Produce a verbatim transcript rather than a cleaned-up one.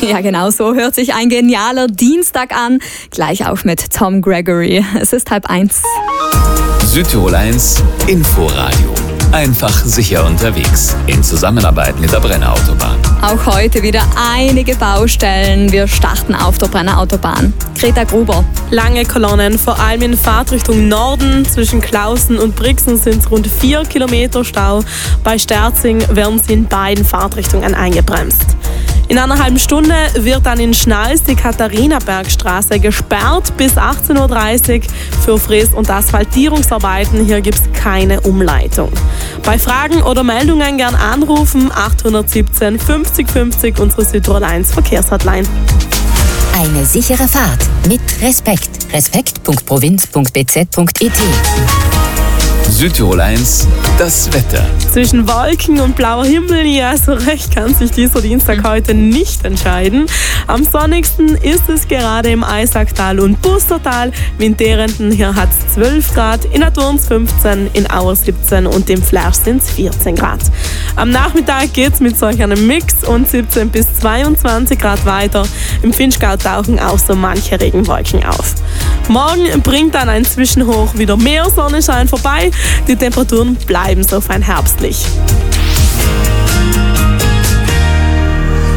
Ja, genau so hört sich ein genialer Dienstag an. Gleich auf mit Tom Gregory. Es ist halb eins. Südtirol eins Inforadio. Einfach sicher unterwegs. In Zusammenarbeit mit der Brenner Autobahn. Auch heute wieder einige Baustellen. Wir starten auf der Brenner Autobahn. Greta Gruber. Lange Kolonnen, vor allem in Fahrtrichtung Norden. Zwischen Klausen und Brixen sind es rund vier Kilometer Stau. Bei Sterzing werden sie in beiden Fahrtrichtungen eingebremst. In einer halben Stunde wird dann in Schnals die Katharinabergstraße gesperrt bis achtzehn Uhr dreißig für Fräs- und Asphaltierungsarbeiten. Hier gibt es keine Umleitung. Bei Fragen oder Meldungen gern anrufen acht eins sieben fünfzig fünfzig, unsere Südtirol eins Verkehrshotline. Eine sichere Fahrt mit Respekt. respekt punkt provinz punkt b z punkt i t. Südtirol eins, das Wetter. Zwischen Wolken und blauer Himmel, ja, so recht kann sich dieser Dienstag heute nicht entscheiden. Am sonnigsten ist es gerade im Eisacktal und Bustertal. Winterenden, hier hat es zwölf Grad, in Aturns fünfzehn, in Auer siebzehn und im Flersch sind es vierzehn Grad. Am Nachmittag geht es mit solch einem Mix und siebzehn bis zweiundzwanzig Grad weiter. Im Vinschgau tauchen auch so manche Regenwolken auf. Morgen bringt dann ein Zwischenhoch wieder mehr Sonnenschein vorbei. Die Temperaturen bleiben so fein herbstlich.